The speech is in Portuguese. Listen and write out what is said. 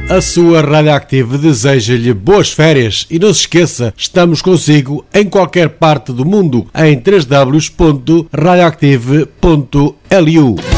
A sua Radioactive deseja-lhe boas férias e não se esqueça, estamos consigo em qualquer parte do mundo em www.radioactive.lu.